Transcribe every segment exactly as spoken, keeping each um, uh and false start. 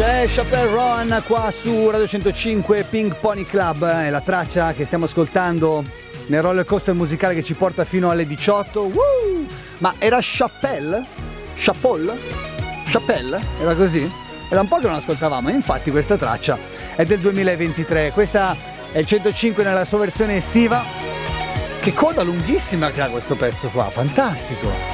C'è Chappelle Roan qua su Radio centocinque, Pink Pony Club, è la traccia che stiamo ascoltando nel roller coaster musicale che ci porta fino alle diciotto. Woo! Ma era Chappelle? Chappelle? Chappelle? Era così? Era un po' che non ascoltavamo, infatti questa traccia è del duemilaventitré, questa è il centocinque nella sua versione estiva. Che coda lunghissima che ha questo pezzo qua, fantastico!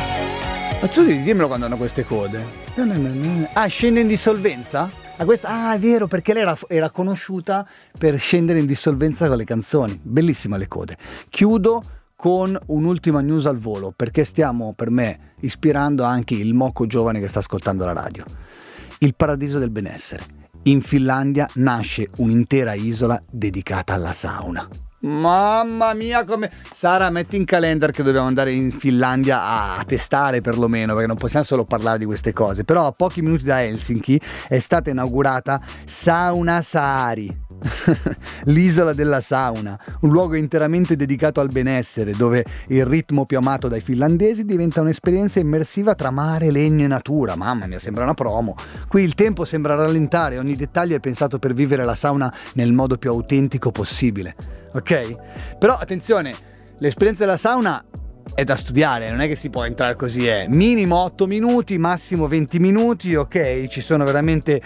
Ma tu dimmelo quando hanno queste code. Ah, scende in dissolvenza? Ah, questa... ah, è vero, perché lei era, era conosciuta per scendere in dissolvenza con le canzoni. Bellissima le code. Chiudo con un'ultima news al volo, perché stiamo, per me, ispirando anche il moco giovane che sta ascoltando la radio. Il paradiso del benessere. In Finlandia nasce un'intera isola dedicata alla sauna. Mamma mia, come... Sara, metti in calendar che dobbiamo andare in Finlandia a testare perlomeno, perché non possiamo solo parlare di queste cose. Però a pochi minuti da Helsinki è stata inaugurata Sauna Saari, l'isola della sauna, un luogo interamente dedicato al benessere, dove il ritmo più amato dai finlandesi diventa un'esperienza immersiva tra mare, legno e natura. Mamma mia, sembra una promo. Qui il tempo sembra rallentare, ogni dettaglio è pensato per vivere la sauna nel modo più autentico possibile. Ok? Però attenzione, l'esperienza della sauna è da studiare, non è che si può entrare così, è minimo otto minuti, massimo venti minuti, ok? Ci sono veramente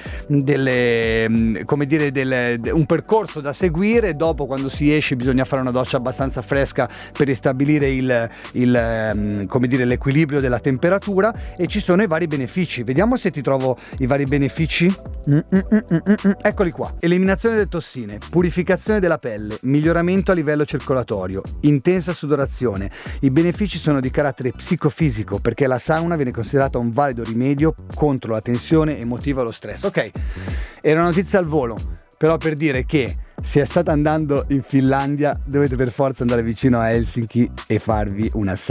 delle, come dire, delle, un percorso da seguire. Dopo, quando si esce, bisogna fare una doccia abbastanza fresca per ristabilire il, il come dire, l'equilibrio della temperatura, e ci sono i vari benefici. Vediamo se ti trovo i vari benefici. Mm, mm, mm, mm, mm. Eccoli qua: eliminazione delle tossine, purificazione della pelle, miglioramento a livello circolatorio, intensa sudorazione. I benefici sono di carattere psicofisico, perché la sauna viene considerata un valido rimedio contro la tensione emotiva e lo stress. Ok, era una notizia al volo, però per dire che se state andando in Finlandia dovete per forza andare vicino a Helsinki e farvi una sauna.